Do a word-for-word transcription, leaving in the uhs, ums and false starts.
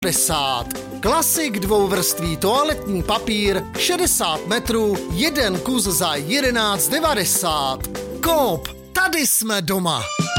devadesát. Klasik dvouvrství toaletní papír šedesát metrů, jeden kus za jedenáct devadesát. Coop, tady jsme doma.